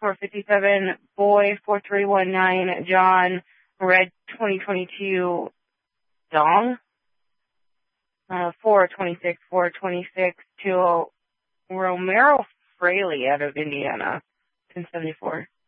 457, Boy 4319, John, Red 2022, Dong, 426, to Romero Fraley out of Indiana, 1074.